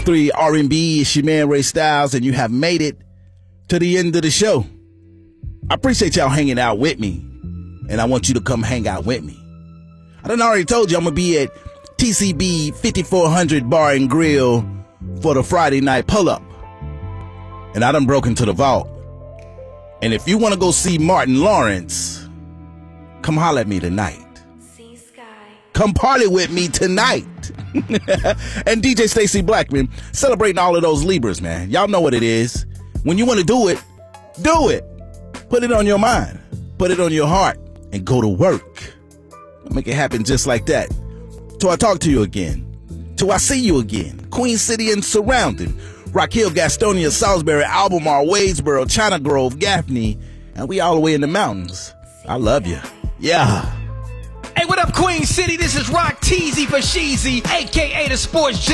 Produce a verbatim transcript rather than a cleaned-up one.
Three R and B, it's your man Ray Styles, and you have made it to the end of the show. I appreciate y'all hanging out with me, and I want you to come hang out with me. I done already told you I'm gonna be at T C B fifty-four hundred Bar and Grill for the Friday night pull-up, and I done broke into the vault. And if you want to go see Martin Lawrence, come holler at me tonight. Come party with me tonight. And D J Stacy Blackman celebrating all of those Libras, man. Y'all know what it is. When you want to do it, do it. Put it on your mind. Put it on your heart and go to work. Make it happen just like that. Till I talk to you again. Till I see you again. Queen City and surrounding. Rock Hill, Gastonia, Salisbury, Albemarle, Wadesboro, China Grove, Gaffney. And we all the way in the mountains. I love you. Yeah. Hey, what up, Queen City? This is Rock Teasy for Sheezy, a k a the Sports